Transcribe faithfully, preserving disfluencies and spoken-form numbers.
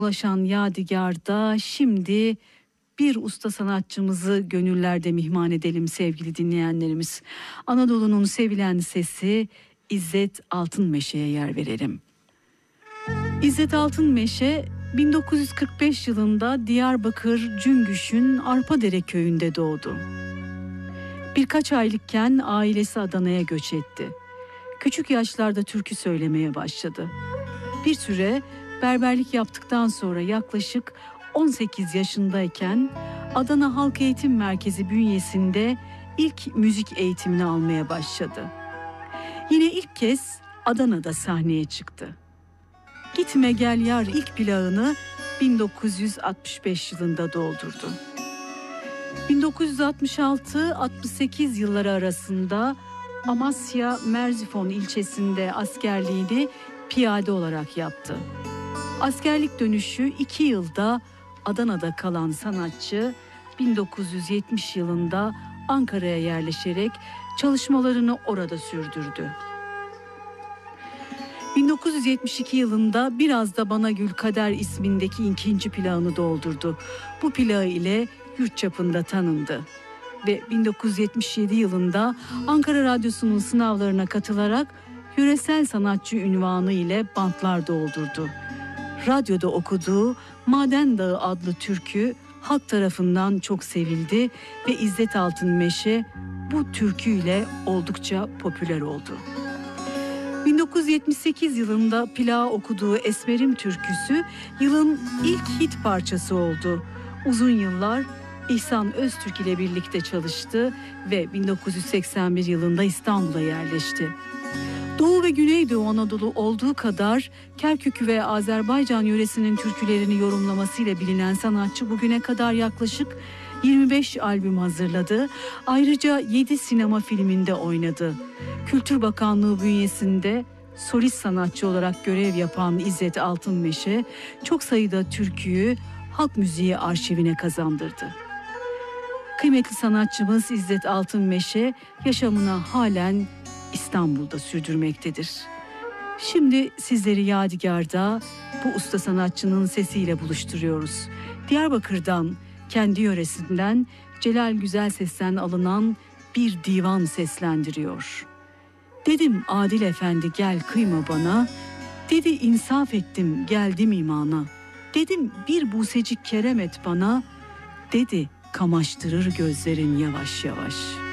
ulaşan yadigarda şimdi bir usta sanatçımızı gönüllerde mihman edelim sevgili dinleyenlerimiz. Anadolu'nun sevilen sesi İzzet Altınmeşe'ye yer verelim. İzzet Altınmeşe bin dokuz yüz kırk beş yılında Diyarbakır Cüngüş'ün Arpadere köyünde doğdu. Birkaç aylıkken ailesi Adana'ya göç etti. Küçük yaşlarda türkü söylemeye başladı. Bir süre berberlik yaptıktan sonra yaklaşık on sekiz yaşındayken Adana Halk Eğitim Merkezi bünyesinde ilk müzik eğitimini almaya başladı. Yine ilk kez Adana'da sahneye çıktı. Gitme Gel Yar ilk plağını bin dokuz yüz altmış beş yılında doldurdu. bin dokuz yüz altmış altı altmış sekiz yılları arasında Amasya Merzifon ilçesinde askerliğini piyade olarak yaptı. Askerlik dönüşü iki yılda Adana'da kalan sanatçı bin dokuz yüz yetmiş yılında Ankara'ya yerleşerek çalışmalarını orada sürdürdü. bin dokuz yüz yetmiş iki yılında Biraz da Bana Gül Kader ismindeki ikinci plağını doldurdu. Bu plağı ile yurt çapında tanındı. Ve bin dokuz yüz yetmiş yedi yılında Ankara Radyosu'nun sınavlarına katılarak yöresel sanatçı unvanı ile bantlar doldurdu. Radyoda okuduğu Maden Dağı adlı türkü halk tarafından çok sevildi ve İzzet Altınmeşe bu türküyle oldukça popüler oldu. bin dokuz yüz yetmiş sekiz yılında plağı okuduğu Esmerim türküsü yılın ilk hit parçası oldu. Uzun yıllar İhsan Öztürk ile birlikte çalıştı ve bin dokuz yüz seksen bir yılında İstanbul'a yerleşti. Doğu ve Güneydoğu Anadolu olduğu kadar Kerkük ve Azerbaycan yöresinin türkülerini yorumlamasıyla bilinen sanatçı bugüne kadar yaklaşık yirmi beş albüm hazırladı. Ayrıca yedi sinema filminde oynadı. Kültür Bakanlığı bünyesinde solist sanatçı olarak görev yapan İzzet Altınmeşe çok sayıda türküyü halk müziği arşivine kazandırdı. Kıymetli sanatçımız İzzet Altınmeşe yaşamına halen İstanbul'da sürdürmektedir. Şimdi sizleri Yadigar'da bu usta sanatçının sesiyle buluşturuyoruz. Diyarbakır'dan, kendi yöresinden Celal Güzelses'ten alınan bir divan seslendiriyor. Dedim Adil Efendi gel kıyma bana, dedi insaf ettim geldim imana. Dedim bir busecik kerem et bana, dedi kamaştırır gözlerin yavaş yavaş.